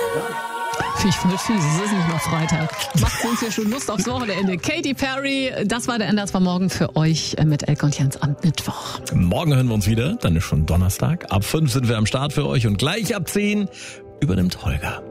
Finde ich voll fies, es ist nicht mal Freitag. Macht uns hier schon Lust aufs Wochenende. Katy Perry, das war der Enders war morgen für euch mit Elke und Jens am Mittwoch. Morgen hören wir uns wieder, dann ist schon Donnerstag. Ab 5 sind wir am Start für euch und gleich ab 10 übernimmt Holger.